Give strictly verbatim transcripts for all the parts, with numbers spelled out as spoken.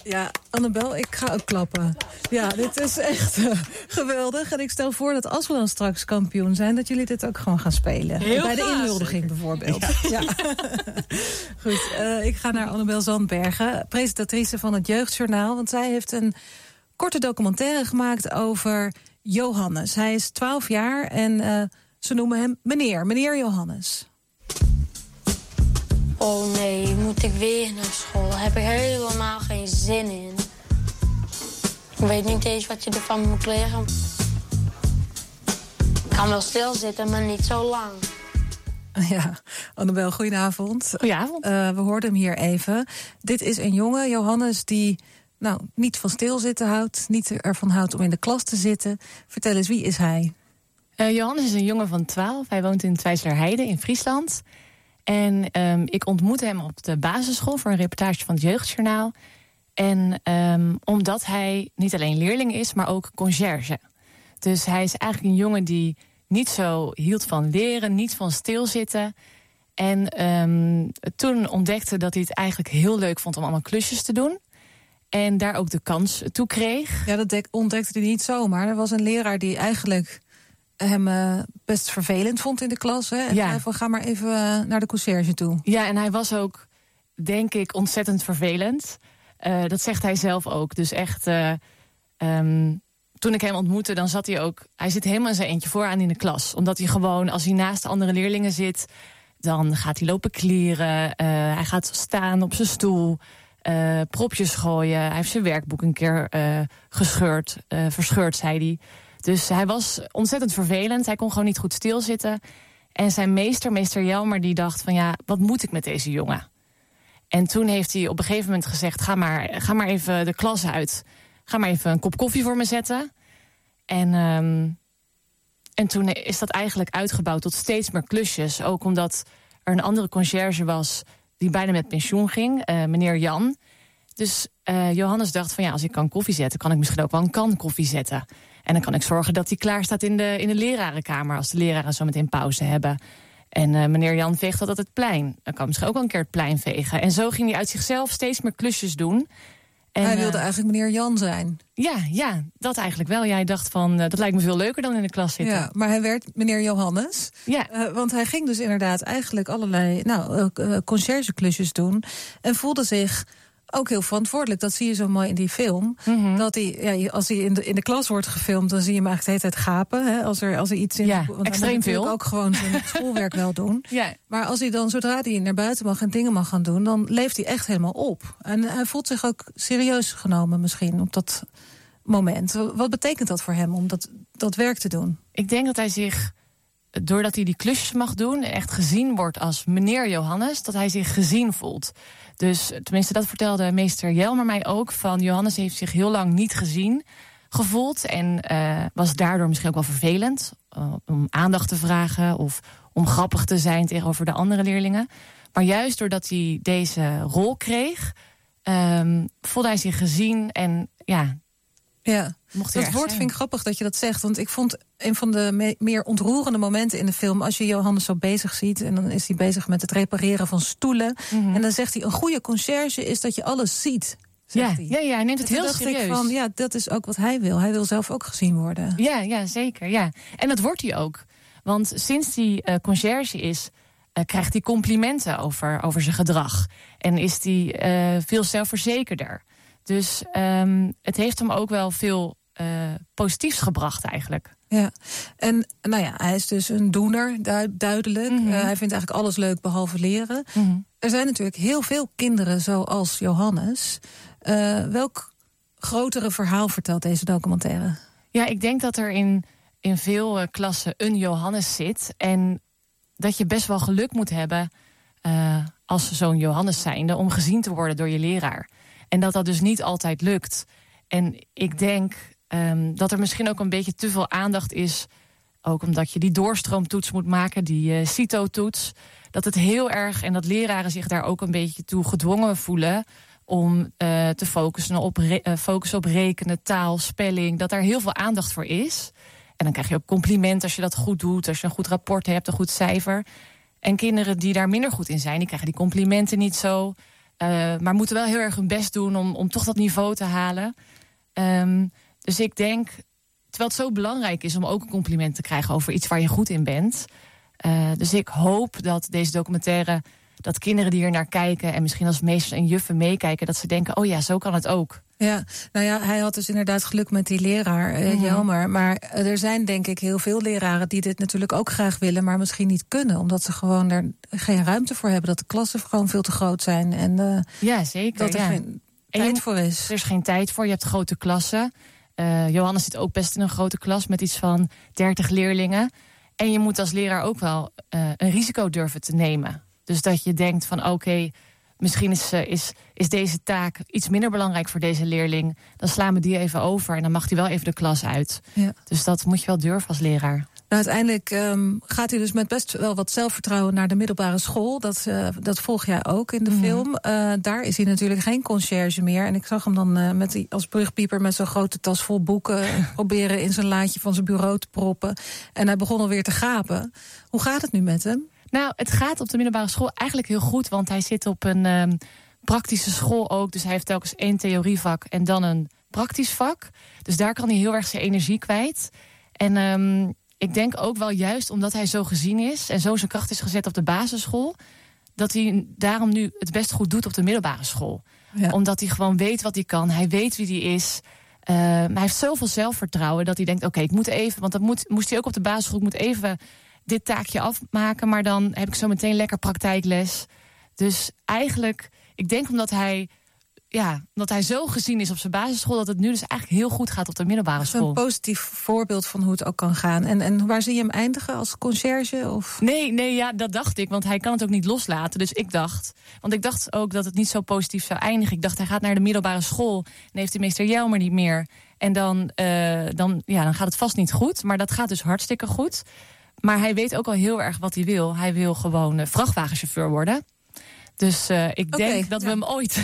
Ja, Annabel, ik ga ook klappen. Ja, dit is echt uh, geweldig. En ik stel voor dat als we dan straks kampioen zijn, dat jullie dit ook gewoon gaan spelen. Heel Bij de graag. inhuldiging bijvoorbeeld. Ja. Ja. Goed, uh, ik ga naar Annabel Zandbergen, presentatrice van het Jeugdjournaal. Want zij heeft een korte documentaire gemaakt over Johannes. Hij is twaalf jaar en uh, ze noemen hem meneer, meneer Johannes. Oh nee, moet ik weer naar school? Daar heb ik helemaal geen zin in. Ik weet niet eens wat je ervan moet leren. Ik kan wel stilzitten, maar niet zo lang. Ja, Annabel, goedenavond. Goedenavond. Uh, we hoorden hem hier even. Dit is een jongen, Johannes, die nou, niet van stilzitten houdt, niet ervan houdt om in de klas te zitten. Vertel eens, wie is hij? Uh, Johannes is een jongen van twaalf. Hij woont in Twijsselerheide in Friesland. En um, ik ontmoette hem op de basisschool voor een reportage van het Jeugdjournaal. En um, omdat hij niet alleen leerling is, maar ook conciërge. Dus hij is eigenlijk een jongen die niet zo hield van leren, niet van stilzitten. En um, toen ontdekte dat hij het eigenlijk heel leuk vond om allemaal klusjes te doen. En daar ook de kans toe kreeg. Ja, dat ontdekte hij niet zomaar. Er was een leraar die eigenlijk hem uh, best vervelend vond in de klas. Hè? En ja. zei van, ga maar even uh, naar de conciërge toe. Ja, en hij was ook, denk ik, ontzettend vervelend. Uh, dat zegt hij zelf ook. Dus echt, uh, um, toen ik hem ontmoette, dan zat hij ook... Hij zit helemaal in zijn eentje vooraan in de klas. Omdat hij gewoon, als hij naast de andere leerlingen zit, dan gaat hij lopen klieren. Uh, hij gaat staan op zijn stoel. Uh, propjes gooien. Hij heeft zijn werkboek een keer uh, gescheurd. Uh, verscheurd, zei hij. Dus hij was ontzettend vervelend. Hij kon gewoon niet goed stilzitten. En zijn meester, meester Jelmer, die dacht van ja, wat moet ik met deze jongen? En toen heeft hij op een gegeven moment gezegd, ga maar, ga maar even de klas uit. Ga maar even een kop koffie voor me zetten. En, um, en toen is dat eigenlijk uitgebouwd tot steeds meer klusjes. Ook omdat er een andere conciërge was die bijna met pensioen ging, uh, meneer Jan. Dus uh, Johannes dacht van ja, als ik kan koffie zetten, kan ik misschien ook wel een kan koffie zetten. En dan kan ik zorgen dat hij klaar staat in de, in de lerarenkamer als de leraren zo meteen pauze hebben. En uh, meneer Jan veegt altijd het plein. Dan kan misschien ook wel een keer het plein vegen. En zo ging hij uit zichzelf steeds meer klusjes doen. En, hij wilde uh, eigenlijk meneer Jan zijn. Ja, ja, dat eigenlijk wel. Jij dacht van, uh, dat lijkt me veel leuker dan in de klas zitten. Ja, maar hij werd meneer Johannes. Ja. Uh, want hij ging dus inderdaad eigenlijk allerlei nou, uh, conciërgeklusjes doen. En voelde zich ook heel verantwoordelijk. Dat zie je zo mooi in die film. Mm-hmm. Dat hij, ja, als hij in de, in de klas wordt gefilmd, dan zie je hem eigenlijk de hele tijd gapen. Hè, als er, als er iets in. Ja, want extreem hij moet veel. ook gewoon zijn schoolwerk wel doen. Ja. Maar als hij dan, zodra hij naar buiten mag en dingen mag gaan doen, dan leeft hij echt helemaal op. En hij voelt zich ook serieus genomen misschien op dat moment. Wat betekent dat voor hem om dat, dat werk te doen? Ik denk dat hij zich, doordat hij die klusjes mag doen, echt gezien wordt als meneer Johannes, dat hij zich gezien voelt. Dus tenminste, dat vertelde meester Jelmer mij ook, van Johannes heeft zich heel lang niet gezien gevoeld en uh, was daardoor misschien ook wel vervelend uh, om aandacht te vragen of om grappig te zijn tegenover de andere leerlingen. Maar juist doordat hij deze rol kreeg, um, voelde hij zich gezien en ja, ja. mocht hij dat woord vind ik grappig dat je dat zegt. Want ik vond een van de me- meer ontroerende momenten in de film, als je Johannes zo bezig ziet, en dan is hij bezig met het repareren van stoelen. Mm-hmm. En dan zegt hij, een goede conciërge is dat je alles ziet. Ja, hij. ja, ja, hij neemt het en heel dacht serieus. Ik van, ja, dat is ook wat hij wil. Hij wil zelf ook gezien worden. Ja, ja, zeker. Ja. En dat wordt hij ook. Want sinds hij uh, conciërge is, uh, krijgt hij complimenten over, over zijn gedrag. En is hij uh, veel zelfverzekerder. Dus um, het heeft hem ook wel veel uh, positiefs gebracht eigenlijk. Ja, en nou ja, hij is dus een doener, du- duidelijk. Mm-hmm. Uh, hij vindt eigenlijk alles leuk behalve leren. Mm-hmm. Er zijn natuurlijk heel veel kinderen zoals Johannes. Uh, welk grotere verhaal vertelt deze documentaire? Ja, ik denk dat er in, in veel uh, klassen een Johannes zit. En dat je best wel geluk moet hebben uh, als zo'n Johannes zijnde om gezien te worden door je leraar. En dat dat dus niet altijd lukt. En ik denk um, dat er misschien ook een beetje te veel aandacht is, ook omdat je die doorstroomtoets moet maken, die uh, CITO-toets. Dat het heel erg, en dat leraren zich daar ook een beetje toe gedwongen voelen om uh, te focussen op, re- uh, focussen op rekenen, taal, spelling. Dat daar heel veel aandacht voor is. En dan krijg je ook complimenten als je dat goed doet, als je een goed rapport hebt, een goed cijfer. En kinderen die daar minder goed in zijn, die krijgen die complimenten niet zo. Uh, maar moeten wel heel erg hun best doen om, om toch dat niveau te halen. Um, dus ik denk, terwijl het zo belangrijk is om ook een compliment te krijgen over iets waar je goed in bent. Uh, dus ik hoop dat deze documentaire, dat kinderen die hier naar kijken en misschien als meesters en juffen meekijken, dat ze denken, oh ja, zo kan het ook. Ja, nou ja, hij had dus inderdaad geluk met die leraar, eh, mm-hmm. Jelmer. Maar er zijn denk ik heel veel leraren die dit natuurlijk ook graag willen, maar misschien niet kunnen, omdat ze gewoon er geen ruimte voor hebben, dat de klassen gewoon veel te groot zijn. En uh, ja, zeker. Dat er ja. geen tijd voor is. Er is geen tijd voor, je hebt grote klassen. Uh, Johannes zit ook best in een grote klas met iets van dertig leerlingen. En je moet als leraar ook wel uh, een risico durven te nemen. Dus dat je denkt van oké, okay, misschien is, uh, is, is deze taak iets minder belangrijk voor deze leerling. Dan slaan we die even over en dan mag hij wel even de klas uit. Ja. Dus dat moet je wel durven als leraar. Nou, uiteindelijk um, gaat hij dus met best wel wat zelfvertrouwen naar de middelbare school. Dat, uh, dat volg jij ook in de mm-hmm. film. Uh, daar is hij natuurlijk geen conciërge meer. En ik zag hem dan uh, met die, als brugpieper met zo'n grote tas vol boeken proberen in zijn laadje van zijn bureau te proppen. En hij begon alweer te gapen. Hoe gaat het nu met hem? Nou, het gaat op de middelbare school eigenlijk heel goed, want hij zit op een um, praktische school ook. Dus hij heeft telkens één theorievak en dan een praktisch vak. Dus daar kan hij heel erg zijn energie kwijt. En um, ik denk ook wel juist omdat hij zo gezien is en zo zijn kracht is gezet op de basisschool, dat hij daarom nu het best goed doet op de middelbare school. Ja. Omdat hij gewoon weet wat hij kan, hij weet wie hij is. Uh, hij heeft zoveel zelfvertrouwen dat hij denkt, oké, okay, ik moet even, want dat moet, moest hij ook op de basisschool, ik moet even dit taakje afmaken, maar dan heb ik zo meteen lekker praktijkles. Dus eigenlijk, ik denk omdat hij, ja, omdat hij zo gezien is op zijn basisschool, dat het nu dus eigenlijk heel goed gaat op de middelbare school. Een positief voorbeeld van hoe het ook kan gaan. En, en waar zie je hem eindigen? Als conciërge? Of? Nee, nee, ja, dat dacht ik, want hij kan het ook niet loslaten. Dus ik dacht, want ik dacht ook dat het niet zo positief zou eindigen. Ik dacht, hij gaat naar de middelbare school en heeft de meester Jelmer niet meer. En dan, uh, dan, ja, dan gaat het vast niet goed. Maar dat gaat dus hartstikke goed. Maar hij weet ook al heel erg wat hij wil. Hij wil gewoon uh, vrachtwagenchauffeur worden. Dus uh, ik denk okay, dat ja. we hem ooit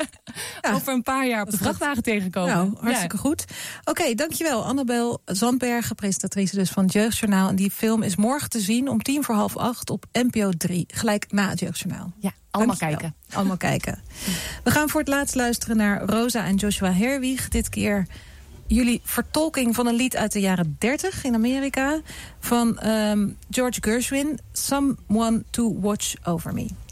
ja. over een paar jaar op de vrachtwagen gaat tegenkomen. Nou, hartstikke ja. goed. Oké, okay, dankjewel. Annabel Zandbergen, presentatrice dus van het Jeugdjournaal. En die film is morgen te zien om tien voor half acht op N P O drie. Gelijk na het Jeugdjournaal. Ja, allemaal dankjewel. kijken. Allemaal kijken. We gaan voor het laatst luisteren naar Rosa en Joshua Herwig. Dit keer jullie vertolking van een lied uit de jaren dertig in Amerika. Van um, George Gershwin, Someone to Watch Over Me.